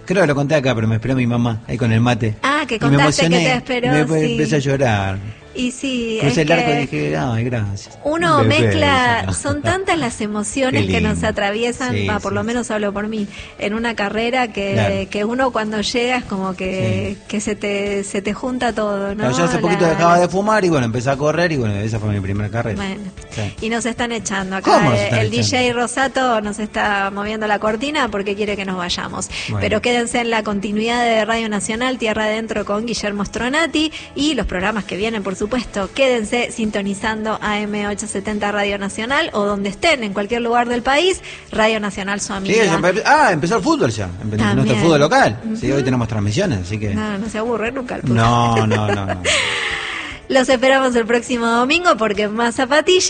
Creo que lo conté acá, pero me esperó mi mamá ahí con el mate. Ah, que Y me contaste que emocioné, te esperó, sí. empecé a llorar. Y sí, Crucé es el arco y que dije, ay, gracias. uno Un bebé, mezcla, eso. son tantas las emociones Qué que nos lindo. atraviesan, Sí, por sí, lo menos hablo por mí, en una carrera Claro. que uno cuando llega es como que se te junta todo, ¿no? Claro, yo hace poquito dejaba de fumar y bueno, empecé a correr y bueno, esa fue mi primera carrera. Bueno, Sí. y nos están echando acá. ¿Cómo nos están El echando? DJ Rosato nos está moviendo la cortina porque quiere que nos vayamos. Bueno. Pero quédense en la continuidad de Radio Nacional, Tierra Adentro con Guillermo Stronati y los programas que vienen, por supuesto. Quédense sintonizando AM870 Radio Nacional o donde estén, en cualquier lugar del país, Radio Nacional, su amiga. Sí, empezó el fútbol ya. También. Nuestro fútbol local. Sí, hoy tenemos transmisiones, así que. No se aburre nunca el fútbol. No. Los esperamos el próximo domingo porque más zapatillas.